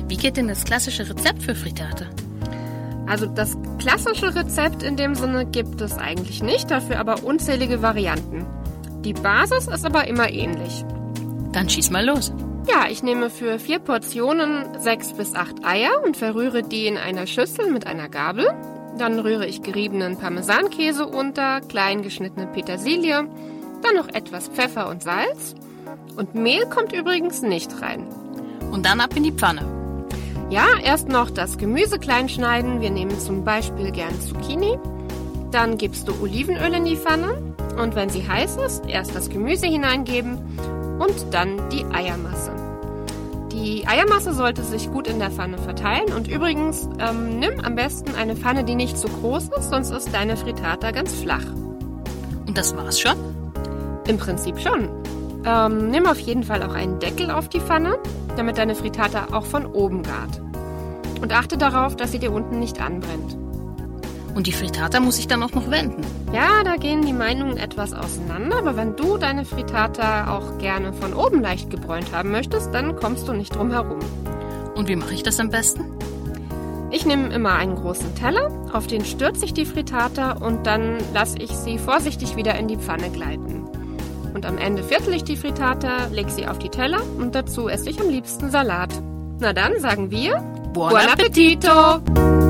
Wie geht denn das klassische Rezept für Frittata? Also das klassische Rezept in dem Sinne gibt es eigentlich nicht, dafür aber unzählige Varianten. Die Basis ist aber immer ähnlich. Dann schieß mal los. Ja, ich nehme für 4 Portionen 6 bis 8 Eier und verrühre die in einer Schüssel mit einer Gabel. Dann rühre ich geriebenen Parmesankäse unter, klein geschnittene Petersilie, dann noch etwas Pfeffer und Salz. Und Mehl kommt übrigens nicht rein. Und dann ab in die Pfanne. Ja, erst noch das Gemüse klein schneiden. Wir nehmen zum Beispiel gern Zucchini. Dann gibst du Olivenöl in die Pfanne. Und wenn sie heiß ist, erst das Gemüse hineingeben und dann die Eiermasse. Die Eiermasse sollte sich gut in der Pfanne verteilen. Und übrigens, nimm am besten eine Pfanne, die nicht so groß ist, sonst ist deine Frittata ganz flach. Und das war's schon? Im Prinzip schon. Nimm auf jeden Fall auch einen Deckel auf die Pfanne, damit deine Frittata auch von oben gart. Und achte darauf, dass sie dir unten nicht anbrennt. Und die Frittata muss ich dann auch noch wenden? Ja, da gehen die Meinungen etwas auseinander, aber wenn du deine Frittata auch gerne von oben leicht gebräunt haben möchtest, dann kommst du nicht drum herum. Und wie mache ich das am besten? Ich nehme immer einen großen Teller, auf den stürze ich die Frittata und dann lasse ich sie vorsichtig wieder in die Pfanne gleiten. Und am Ende viertel ich die Frittata, leg sie auf die Teller und dazu esse ich am liebsten Salat. Na dann sagen wir Buon appetito!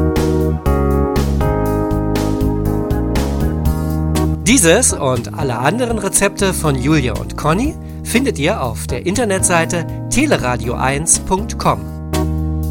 Dieses und alle anderen Rezepte von Julia und Conny findet ihr auf der Internetseite teleradio1.com.